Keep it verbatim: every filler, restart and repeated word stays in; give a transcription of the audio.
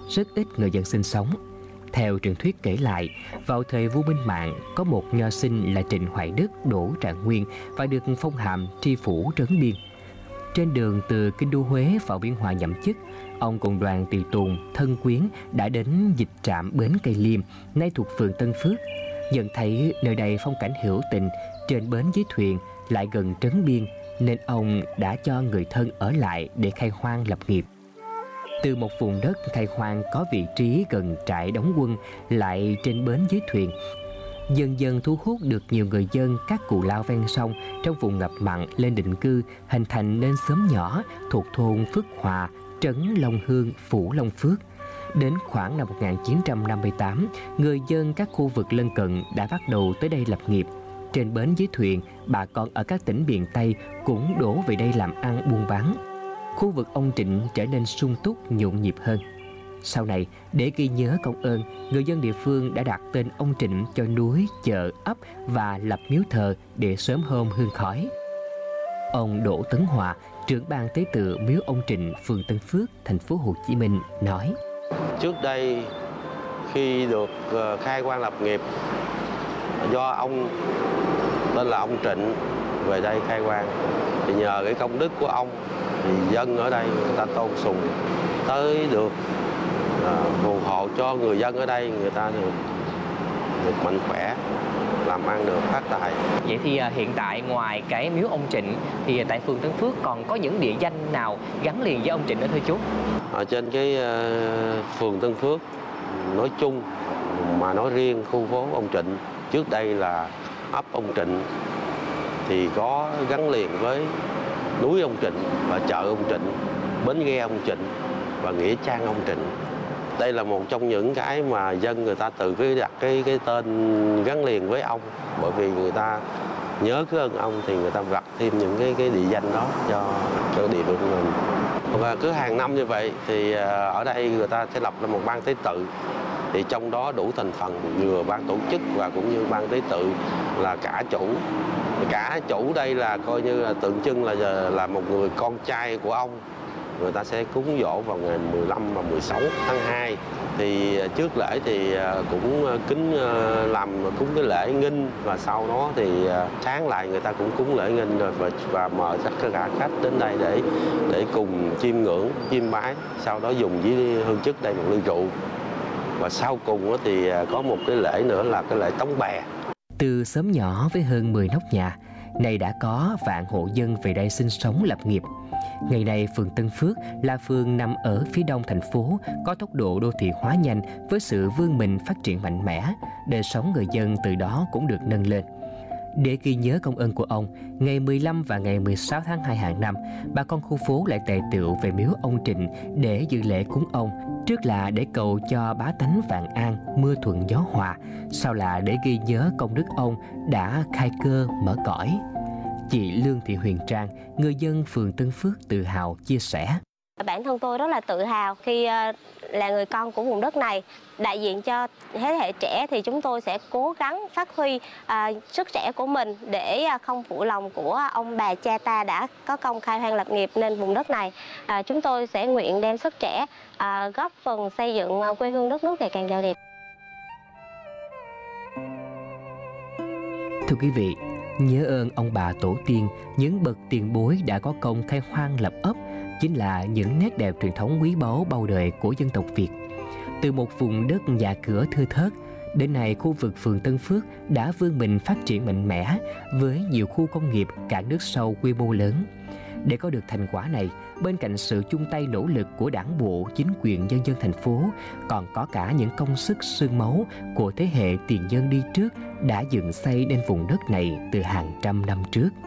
rất ít người dân sinh sống. Theo truyền thuyết kể lại, vào thời vua Minh Mạng, có một nho sinh là Trịnh Hoài Đức đỗ trạng nguyên và được phong hàm tri phủ trấn biên. Trên đường từ kinh đô Huế vào Biên Hòa nhậm chức, ông cùng đoàn tùy tùng, thân quyến đã đến dịch trạm bến Cây Liêm, nay thuộc phường Tân Phước. Nhận thấy nơi đây phong cảnh hữu tình, trên bến dưới thuyền, lại gần trấn biên, nên ông đã cho người thân ở lại để khai hoang lập nghiệp. Từ một vùng đất khai hoang có vị trí gần trại đóng quân, lại trên bến dưới thuyền, dần dần thu hút được nhiều người dân các cù lao ven sông trong vùng ngập mặn lên định cư, hình thành nên xóm nhỏ thuộc thôn Phước Hòa, trấn Long Hương, phủ Long Phước. Đến khoảng năm một nghìn chín trăm năm mươi tám, người dân các khu vực lân cận đã bắt đầu tới đây lập nghiệp. Trên bến dưới thuyền, bà con ở các tỉnh miền Tây cũng đổ về đây làm ăn buôn bán. Khu vực ông Trịnh trở nên sung túc, nhộn nhịp hơn. Sau này, để ghi nhớ công ơn, người dân địa phương đã đặt tên ông Trịnh cho núi, chợ, ấp và lập miếu thờ để sớm hôm hương khói. Ông Đỗ Tấn Hòa, trưởng ban tế tự miếu ông Trịnh, phường Tân Phước, thành phố Hồ Chí Minh nói: Trước đây, khi được khai quang lập nghiệp do ông tên là ông Trịnh về đây khai quang, thì nhờ cái công đức của ông thì dân ở đây người ta tôn sùng, tới được phù hộ cho người dân ở đây, người ta được, được mạnh khỏe, làm ăn được phát tài. Vậy thì hiện tại ngoài cái miếu ông Trịnh thì tại phường Tân Phước còn có những địa danh nào gắn liền với ông Trịnh nữa thưa chú? Ở trên cái uh, phường Tân Phước nói chung mà nói riêng, khu phố ông Trịnh trước đây là ấp ông Trịnh thì có gắn liền với núi ông Trịnh và chợ ông Trịnh, bến ghe ông Trịnh và nghĩa trang ông Trịnh. Đây là một trong những cái mà dân người ta từ cái đặt cái cái tên gắn liền với ông, bởi vì người ta nhớ cái ơn ông thì người ta đặt thêm những cái cái địa danh đó cho cho địa phương mình. Và cứ hàng năm như vậy thì ở đây người ta sẽ lập ra một ban tế tự, thì trong đó đủ thành phần vừa ban tổ chức và cũng như ban tế tự là cả chủ. Cả chủ đây là coi như là tượng trưng là là một người con trai của ông. Người ta sẽ cúng dỗ vào ngày mười lăm và mười sáu tháng hai. Thì trước lễ thì cũng kính làm cúng cái lễ nghinh, và sau đó thì sáng lại người ta cũng cúng lễ nghinh rồi và, và mời tất cả khách đến đây để để cùng chiêm ngưỡng, chiêm bái. Sau đó dùng với hương chức đây một ly rượu. Và sau cùng thì có một cái lễ nữa là cái lễ tống bè. Từ xóm nhỏ với hơn mười nóc nhà, nay đã có vạn hộ dân về đây sinh sống lập nghiệp. Ngày nay, phường Tân Phước là phường nằm ở phía đông thành phố, có tốc độ đô thị hóa nhanh với sự vươn mình phát triển mạnh mẽ. Đời sống người dân từ đó cũng được nâng lên. Để ghi nhớ công ơn của ông, ngày mười lăm và ngày mười sáu tháng hai hàng năm, bà con khu phố lại tề tựu về miếu ông Trịnh để dự lễ cúng ông. Trước là để cầu cho bá tánh vạn an, mưa thuận gió hòa, sau là để ghi nhớ công đức ông đã khai cơ mở cõi. Chị Lương Thị Huyền Trang, người dân phường Tân Phước tự hào chia sẻ: Bản thân tôi rất là tự hào khi là người con của vùng đất này. Đại diện cho thế hệ trẻ thì chúng tôi sẽ cố gắng phát huy à, sức trẻ của mình để không phụ lòng của ông bà cha ta đã có công khai hoang lập nghiệp nên vùng đất này. À, chúng tôi sẽ nguyện đem sức trẻ à, góp phần xây dựng quê hương đất nước ngày càng giàu đẹp. Thưa quý vị, nhớ ơn ông bà tổ tiên, những bậc tiền bối đã có công khai hoang lập ấp chính là những nét đẹp truyền thống quý báu bao đời của dân tộc Việt. Từ một vùng đất nhà cửa thưa thớt, đến nay khu vực phường Tân Phước đã vươn mình phát triển mạnh mẽ với nhiều khu công nghiệp, cảng nước sâu quy mô lớn. Để có được thành quả này, bên cạnh sự chung tay nỗ lực của đảng bộ, chính quyền, nhân dân thành phố, còn có cả những công sức xương máu của thế hệ tiền nhân đi trước đã dựng xây nên vùng đất này từ hàng trăm năm trước.